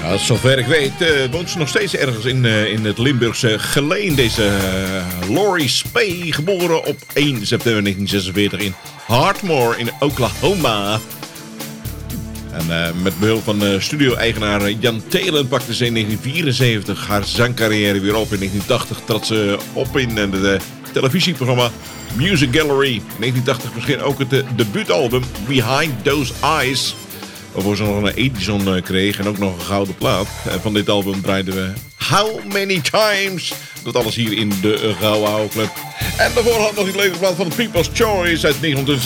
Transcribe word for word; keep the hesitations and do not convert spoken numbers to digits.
Ja, zover ik weet uh, woont ze nog steeds ergens in, uh, in het Limburgse Geleen. Deze uh, Laurie Spey, geboren op één september negentien zesenveertig in Hartmore in Oklahoma. En uh, met behulp van uh, studio-eigenaar Jan Thelen pakte ze in negentien vierenzeventig haar zangcarrière weer op. In negentien tachtig trad ze op in het uh, televisieprogramma Music Gallery. In negentien tachtig verscheen ook het uh, debuutalbum Behind Those Eyes, waarvoor ze nog een Edison uh, kreeg en ook nog een gouden plaat. En van dit album draaiden we How Many Times. Dat alles hier in de uh, Gouden Oude Club. En daarvoor had nog een leuke plaat van The People's Choice uit negentien